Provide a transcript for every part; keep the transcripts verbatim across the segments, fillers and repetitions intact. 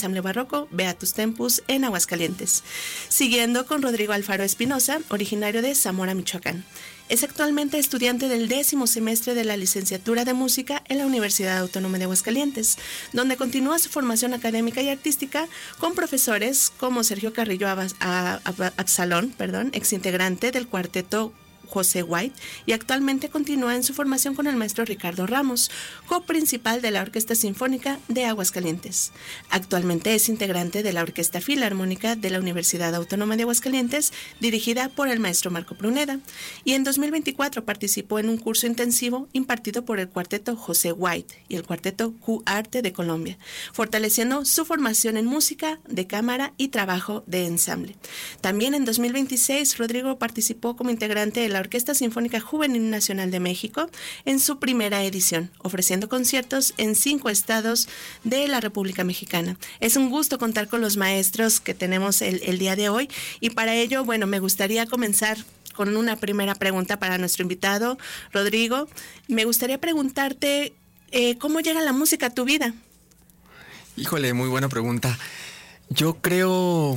Ensamble Barroco Beatus Tempus en Aguascalientes. Siguiendo con Rodrigo Alfaro Espinosa, originario de Zamora, Michoacán. Es actualmente estudiante del décimo semestre de la licenciatura de música en la Universidad Autónoma de Aguascalientes, donde continúa su formación académica y artística con profesores como Sergio Carrillo Abas- a- a- Absalón, perdón, exintegrante del cuarteto José White, y actualmente continúa en su formación con el maestro Ricardo Ramos, coprincipal de la Orquesta Sinfónica de Aguascalientes. Actualmente es integrante de la Orquesta Filarmónica de la Universidad Autónoma de Aguascalientes, dirigida por el maestro Marco Pruneda, y en dos mil veinticuatro participó en un curso intensivo impartido por el cuarteto José White y el cuarteto Q Arte de Colombia, fortaleciendo su formación en música de cámara y trabajo de ensamble. También en dos mil veintiséis, Rodrigo participó como integrante de la Orquesta Sinfónica Juvenil Nacional de México en su primera edición, ofreciendo conciertos en cinco estados de la República Mexicana. Es un gusto contar con los maestros que tenemos el, el día de hoy, y para ello, bueno, me gustaría comenzar con una primera pregunta para nuestro invitado, Rodrigo. Me gustaría preguntarte, eh, ¿cómo llega la música a tu vida? Híjole, muy buena pregunta. Yo creo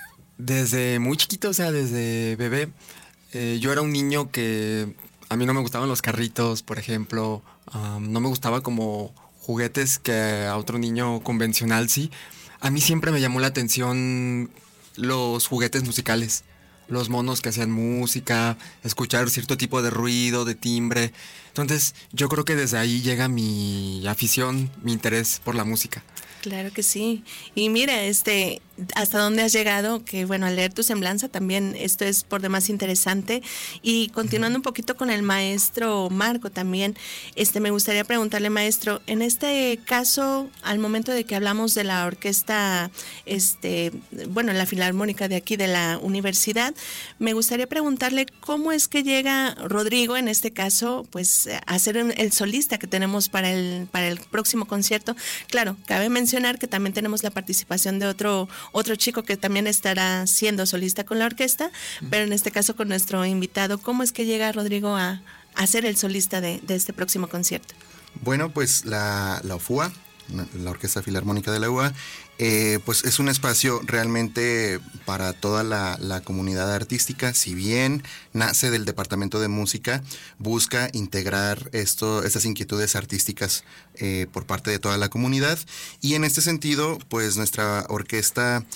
desde muy chiquito, o sea, desde bebé. Eh, yo era un niño que a mí no me gustaban los carritos, por ejemplo. Um, no me gustaba como juguetes que a otro niño convencional sí. A mí siempre me llamó la atención los juguetes musicales. Los monos que hacían música, escuchar cierto tipo de ruido, de timbre. Entonces, yo creo que desde ahí llega mi afición, mi interés por la música. Claro que sí. Y mira, este, hasta dónde has llegado, que bueno, al leer tu semblanza también esto es por demás interesante. Y continuando un poquito con el maestro Marco también, este, me gustaría preguntarle, maestro, en este caso, al momento de que hablamos de la orquesta, este, bueno, la filarmónica de aquí de la universidad, me gustaría preguntarle cómo es que llega Rodrigo, en este caso, pues, a ser el solista que tenemos para el, para el próximo concierto. Claro, cabe mencionar que también tenemos la participación de otro otro chico que también estará siendo solista con la orquesta, uh-huh. Pero en este caso con nuestro invitado, ¿cómo es que llega Rodrigo a, a ser el solista de, de este próximo concierto? Bueno, pues la, la O F U A, la Orquesta Filarmónica de la U A, eh, pues es un espacio realmente para toda la, la comunidad artística. Si bien nace del Departamento de Música, busca integrar esto, estas inquietudes artísticas eh, por parte de toda la comunidad, y en este sentido, pues nuestra orquesta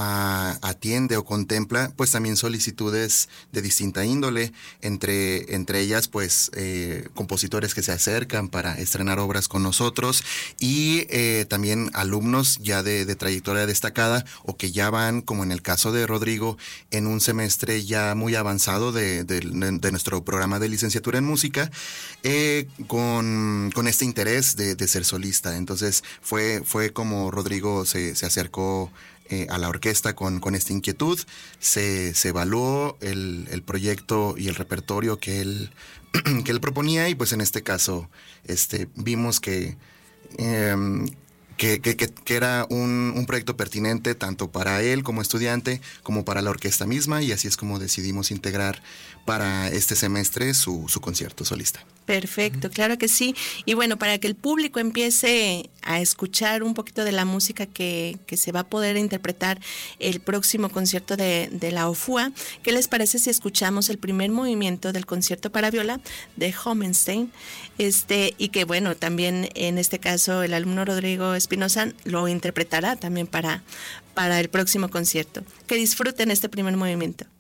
A, atiende o contempla pues también solicitudes de distinta índole, entre, entre ellas pues eh, compositores que se acercan para estrenar obras con nosotros, y eh, también alumnos ya de, de trayectoria destacada, o que ya van, como en el caso de Rodrigo, en un semestre ya muy avanzado de, de, de nuestro programa de licenciatura en música, eh, con, con este interés de, de ser solista. Entonces fue, fue como Rodrigo se, se acercó Eh, a la orquesta con, con esta inquietud. Se, se evaluó el, el proyecto y el repertorio que él, que él proponía, y pues en este caso este, vimos que, eh, que, que, que era un, un proyecto pertinente tanto para él como estudiante como para la orquesta misma, y así es como decidimos integrar para este semestre su, su concierto solista. Perfecto, claro que sí. Y bueno, para que el público empiece a escuchar un poquito de la música que, que se va a poder interpretar el próximo concierto de, de la O F U A, ¿qué les parece si escuchamos el primer movimiento del concierto para viola de Homenstein? Este, y que bueno, también en este caso el alumno Rodrigo Espinosa lo interpretará también para, para el próximo concierto. Que disfruten este primer movimiento.